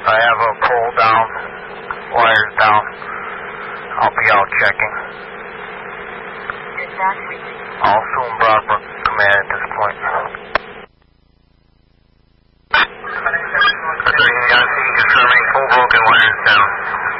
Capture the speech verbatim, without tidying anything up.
I have a pole down, wires down. I'll be out checking. I'll assume Brockbrook Command at this point. thirteen Yankee, confirming full broken wires down.